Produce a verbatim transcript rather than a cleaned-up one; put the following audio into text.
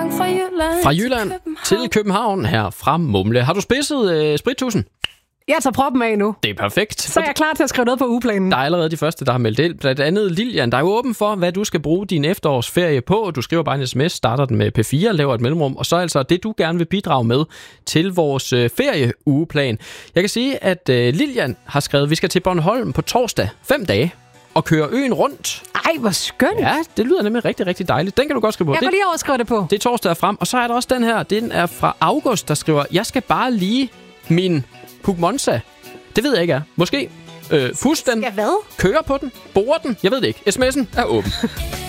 Langt fra Jylland, Fra Jylland til København her fra Mumle. Har du spidset øh, sprittusen? Jeg tager proppen af nu. Det er perfekt. Så er jeg klar til at skrive noget på ugeplanen. Der er allerede de første, der har meldt ind. Blandt andet Lilian, der er jo åben for, hvad du skal bruge din efterårsferie på. Du skriver bare en sms, starter den med P fire, laver et mellemrum, og så altså det, du gerne vil bidrage med til vores øh, ferieuugeplan. Jeg kan sige, at øh, Lilian har skrevet, at vi skal til Bornholm på torsdag, fem dage, og køre øen rundt. Ej, hvor skønt. Ja, det lyder nemlig rigtig, rigtig dejligt. Den kan du godt skrive på. Jeg kan lige overskrive det på. Det er torsdag frem, og så er der også den her. Den er fra August, der skriver, jeg skal bare lige min Pugmonza. Det ved jeg ikke er. Måske øh, fusk den, Ja, hvad? køre på den, bore den. Jeg ved det ikke. S M S'en er åben.